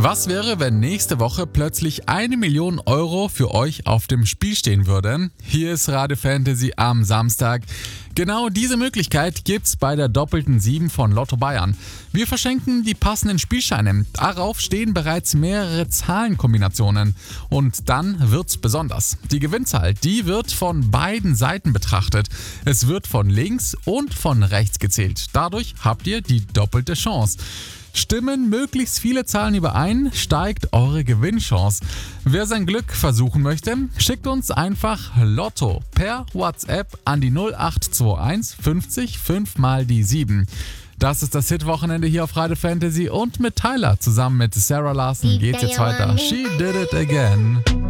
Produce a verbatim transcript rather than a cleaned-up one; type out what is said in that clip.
Was wäre, wenn nächste Woche plötzlich eine Million Euro für euch auf dem Spiel stehen würde? Hier ist Radio Fantasy am Samstag. Genau diese Möglichkeit gibt's bei der doppelten sieben von Lotto Bayern. Wir verschenken die passenden Spielscheine. Darauf stehen bereits mehrere Zahlenkombinationen. Und dann wird's besonders. Die Gewinnzahl, die wird von beiden Seiten betrachtet. Es wird von links und von rechts gezählt. Dadurch habt ihr die doppelte Chance. Stimmen möglichst viele Zahlen überein, steigt eure Gewinnchance. Wer sein Glück versuchen möchte, schickt uns einfach Lotto per WhatsApp an die null acht zwei eins fünfzig fünf mal die sieben. Das ist das Hit-Wochenende hier auf Radio Fantasy und mit Tyler zusammen mit Sarah Larson geht's jetzt weiter. She did it again.